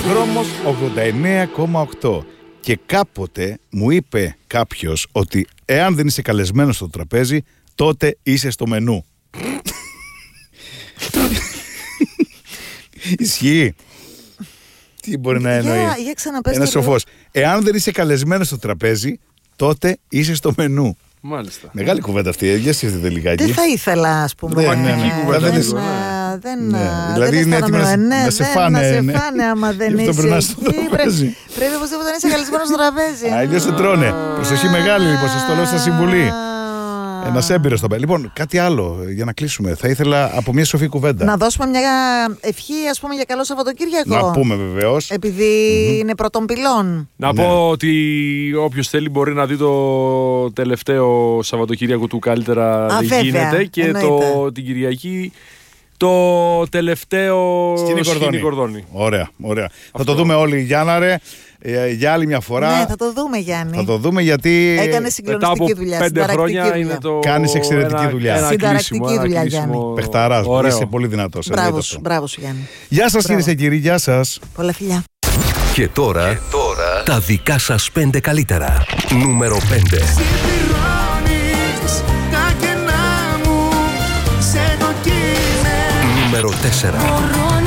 Δρόμος 89,8. Και κάποτε μου είπε κάποιος ότι εάν δεν είσαι καλεσμένος στο τραπέζι, τότε είσαι στο μενού. Ισχύει. Τι μπορεί να εννοεί? Ένας σοφός. Εάν δεν είσαι καλεσμένος στο τραπέζι, τότε είσαι στο μενού. Μάλιστα. Μεγάλη κουβέντα αυτή. Για σκεφτείτε λιγάκι. Δεν θα ήθελα, ας πούμε. Δηλαδή είναι έτοιμο να σε φάνε. Να σε φάνε άμα δεν είσαι. Πρέπει οπωσδήποτε να είσαι καλεσμένος στο τραπέζι. Αλλιώς σε τρώνε. Προσοχή μεγάλη, λοιπόν, σας το λέω στα συμβουλή. Ένας έμπειρος το παιδί. Λοιπόν, κάτι άλλο για να κλείσουμε. Θα ήθελα από μια σοφή κουβέντα. Να δώσουμε μια ευχή, ας πούμε, για καλό Σαββατοκύριακο. Να πούμε βεβαίως. Επειδή είναι πρώτων πυλών. Να πω ότι όποιος θέλει μπορεί να δει το τελευταίο Σαββατοκύριακο του Καλύτερα δεν γίνεται. Και την Κυριακή το τελευταίο Σκηνή Κορδόνη. Ωραία, ωραία. Θα το δούμε όλοι, Γιάννα, ρε. Για άλλη μια φορά. Ναι, θα το δούμε, Γιάννη. Θα το δούμε γιατί. Έκανε συγκλονιστική δουλειά. 5 χρόνια είναι το. Κάνεις εξαιρετική δουλειά. Συνταρακτική δουλειά, Γιάννη. Παιχταράς, είσαι πολύ δυνατός. Μπράβο σου, Γιάννη. Γεια σας, κυρίες και κύριοι, γεια σας. Πολλά φιλιά. Και τώρα τα δικά σας 5 καλύτερα. Νούμερο 5. Νούμερο 4.